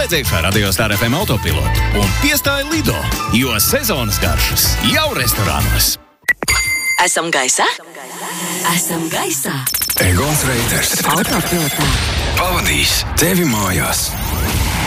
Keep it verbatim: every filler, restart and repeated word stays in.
Slēdz iekšā Radio Star F M autopilotu un piestāj Lido, jo sezonas garšas jau restorānos. Esam gaisā? Esam gaisā. Egons Reiters Autopilotā pavadīs tevi mājās.